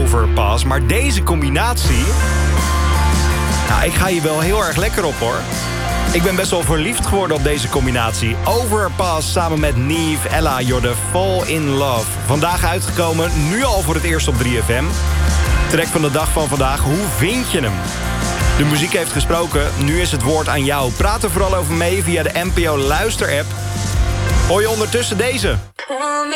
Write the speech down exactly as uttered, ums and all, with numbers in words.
Overpass. Maar deze combinatie... Nou, ik ga hier wel heel erg lekker op, hoor. Ik ben best wel verliefd geworden op deze combinatie. Overpass samen met Neve, Ella, Jorde, Fall in Love. Vandaag uitgekomen, nu al voor het eerst op drie F M. Track van de dag van vandaag, hoe vind je hem? De muziek heeft gesproken, nu is het woord aan jou. Praat er vooral over mee via de N P O Luister-app. Hoor je ondertussen deze?